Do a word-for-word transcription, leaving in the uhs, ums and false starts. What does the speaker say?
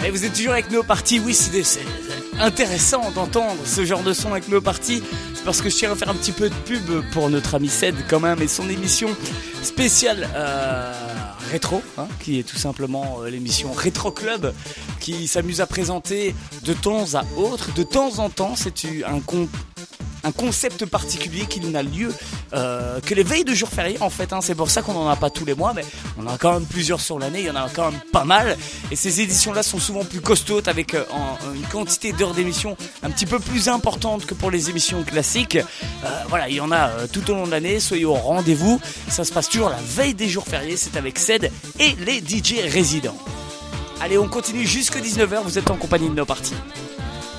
Et vous êtes toujours avec nos parties. Oui, c'est, c'est intéressant d'entendre ce genre de son avec nos parties. C'est parce que je tiens à faire un petit peu de pub pour notre ami Ced quand même et son émission spéciale euh, rétro, hein, qui est tout simplement euh, l'émission Rétro Club, qui s'amuse à présenter de temps à autre, de temps en temps. C'est un con. Un concept particulier qui n'a lieu euh, que les veilles de jours fériés en fait, hein. C'est pour ça qu'on n'en a pas tous les mois, mais on en a quand même plusieurs sur l'année, il y en a quand même pas mal. Et ces éditions-là sont souvent plus costaudes avec euh, en, une quantité d'heures d'émission un petit peu plus importante que pour les émissions classiques. Euh, voilà, il y en a euh, tout au long de l'année, soyez au rendez-vous. Ça se passe toujours la veille des jours fériés, c'est avec Ced et les D J résidents. Allez, on continue jusqu'à dix-neuf heures, vous êtes en compagnie de nos parties.